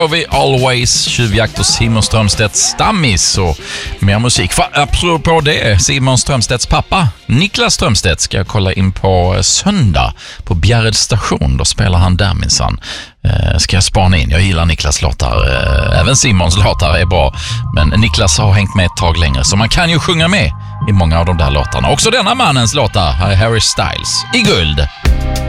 Och vi always tjuvjakt och Simon Strömstedts stammis och mer musik. För apropå det, Simon Strömstedts pappa Niklas Strömstedt ska jag kolla in på söndag på Bjärred station. Då spelar han där minsann. Ska jag spana in. Jag gillar Niklas låtar. Även Simons låtar är bra. Men Niklas har hängt med ett tag längre, så man kan ju sjunga med i många av de där låtarna. Också denna mannens låtar, Harry Styles, i guld.